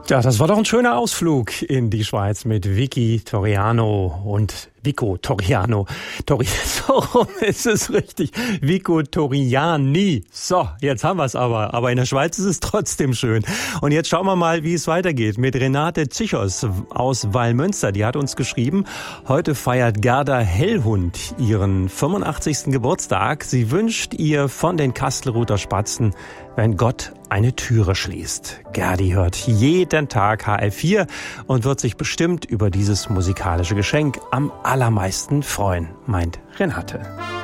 Ja, das war doch ein schöner Ausflug in die Schweiz mit Vicky Toriano und Vico Toriano. So rum ist es richtig. Vico Toriani. So, jetzt haben wir es aber. Aber in der Schweiz ist es trotzdem schön. Und jetzt schauen wir mal, wie es weitergeht mit Renate Zichos aus Wallmünster. Die hat uns geschrieben, heute feiert Gerda Hellhund ihren 85. Geburtstag. Sie wünscht ihr von den Kastelruther Spatzen, wenn Gott eine Türe schließt. Gerdi hört jeden Tag HR4 und wird sich bestimmt über dieses musikalische Geschenk am allermeisten freuen, meint Renate.